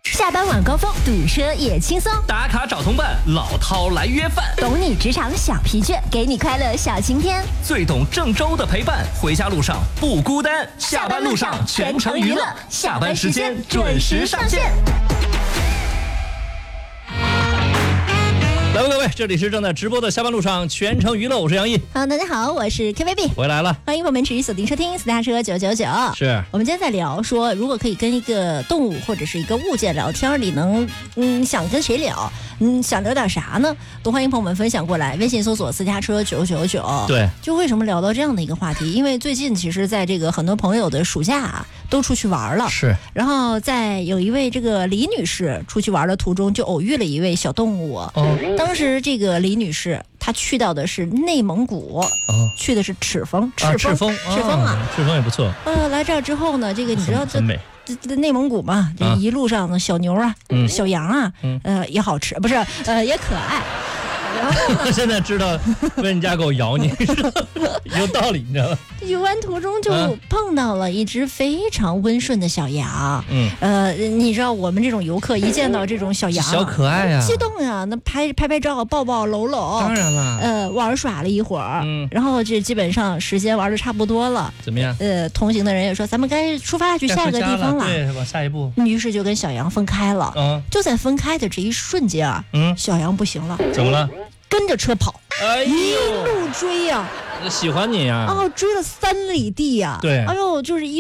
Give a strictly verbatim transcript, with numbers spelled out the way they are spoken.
下班晚高峰，堵车也轻松。 打卡找同伴，老饕来约饭。 懂你职场小疲倦，给你快乐小晴天。 最懂郑州的陪伴，回家路上不孤单。下班路上全程娱乐，下班时间准时上线。来吧，各位，这里是正在直播的下班路上全程娱乐，我是杨毅。 好，大家好，我是 K V B， 回来了， 欢迎朋友们持续锁定收听私家车九九九。 是我们今天在聊说，如果可以跟一个动物或者是一个物件聊天，你能嗯想跟谁聊？嗯，想聊点啥呢？都欢迎朋友们分享过来，微信搜索私家车九九九。 对， 就为什么聊到这样的一个话题？因为最近其实在这个很多朋友的暑假、啊、都出去玩了， 是。 然后在有一位这个李女士出去玩的途中，就偶遇了一位小动物。 哦， 当时这个李女士她去到的是内蒙古，哦，去的是赤峰，赤峰， 啊、赤峰， 赤峰啊， 赤峰也不错。 呃，来这儿之后呢，这个你知道这。这这内蒙古嘛，这一路上的小牛啊、嗯、小羊啊，嗯、呃也好吃，不是呃也可爱。 现在知道为你家狗咬你有道理，你知道吗？ 游玩途中就碰到了一只非常温顺的小羊。嗯，呃，你知道我们这种游客一见到这种小羊， 小可爱呀、啊， 激动呀，那拍拍拍照、抱抱搂搂。 当然了， 呃，玩耍了一会儿，嗯，然后这基本上时间玩的差不多了。 怎么样？ 呃，同行的人也说咱们该出发去下一个地方了， 对，往下一步。 于是就跟小羊分开了。嗯，就在分开的这一瞬间啊，嗯，小羊不行了， 怎么了？ 跟着车跑， 哎呦， 一路追呀、 啊，喜欢你呀、 啊，哦，追了三里地呀、啊， 对， 哎呦，就是一。